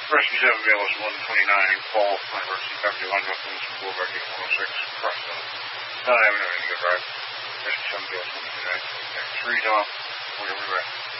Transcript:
Rescue 7 BLS 129, Paul, University, Company 1, Northwest Boulevard, Gate 106, Crossville. Not having anything to drive. Rescue 7 BLS 129, 3 off, whatever we were.